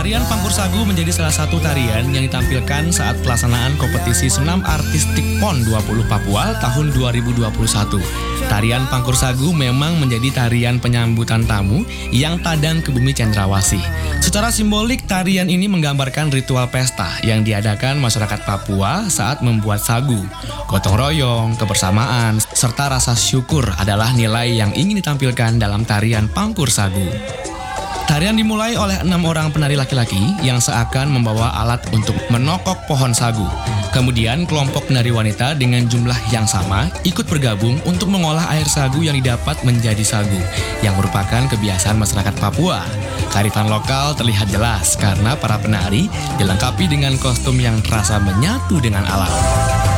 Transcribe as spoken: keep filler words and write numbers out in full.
Tarian Pangkur Sagu menjadi salah satu tarian yang ditampilkan saat pelaksanaan kompetisi senam artistik PON dua puluh Papua tahun dua ribu dua puluh satu. Tarian Pangkur Sagu memang menjadi tarian penyambutan tamu yang tadang ke bumi cendrawasih. Secara simbolik, tarian ini menggambarkan ritual pesta yang diadakan masyarakat Papua saat membuat sagu. Gotong royong, kebersamaan, serta rasa syukur adalah nilai yang ingin ditampilkan dalam tarian Pangkur Sagu. Tarian dimulai oleh enam orang penari laki-laki yang seakan membawa alat untuk menokok pohon sagu. Kemudian kelompok penari wanita dengan jumlah yang sama ikut bergabung untuk mengolah air sagu yang didapat menjadi sagu, yang merupakan kebiasaan masyarakat Papua. Kearifan lokal terlihat jelas karena para penari dilengkapi dengan kostum yang terasa menyatu dengan alam.